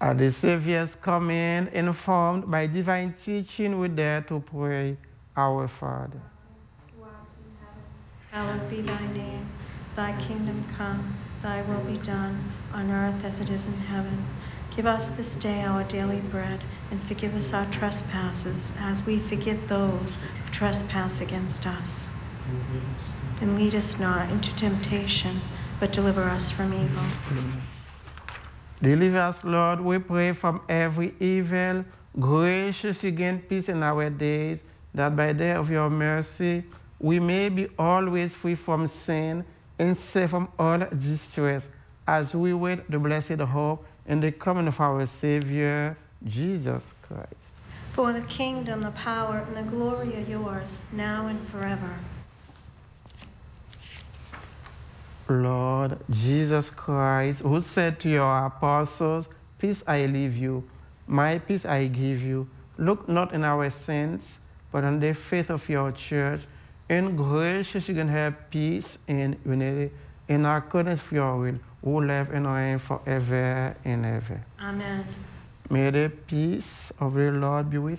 At the Savior's coming, informed by divine teaching, we dare to pray, Our Father. Who art in heaven, hallowed be thy name. Thy kingdom come, thy will be done, on earth as it is in heaven. Give us this day our daily bread, and forgive us our trespasses, as we forgive those who trespass against us. And lead us not into temptation, but deliver us from evil. Deliver us, Lord, we pray, from every evil. Graciously gain peace in our days, that by the of your mercy we may be always free from sin and safe from all distress, as we wait the blessed hope and the coming of our Savior, Jesus Christ. For the kingdom, the power, and the glory are yours, now and forever. Lord Jesus Christ, who said to your apostles, "Peace I leave you, my peace I give you," look not in our sins, but on the faith of your church, and graciously grant her peace and unity in accordance with your will, who live and reign forever and ever. Amen. May the peace of the Lord be with